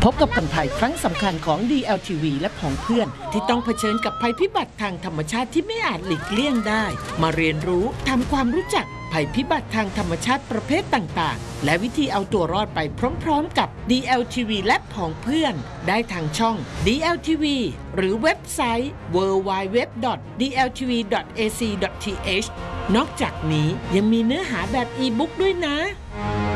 พบกับคนไทยครั้งสำคัญของ DLTV และผองเพื่อนที่ต้องเผชิญกับภัยพิบัติทางธรรมชาติที่ไม่อาจหลีกเลี่ยงได้มาเรียนรู้ทำความรู้จักภัยพิบัติทางธรรมชาติประเภทต่างๆและวิธีเอาตัวรอดไปพร้อมๆกับ DLTV และผองเพื่อนได้ทางช่อง DLTV หรือเว็บไซต์ www.dltv.ac.th นอกจากนี้ยังมีเนื้อหาแบบอีบุ๊กด้วยนะ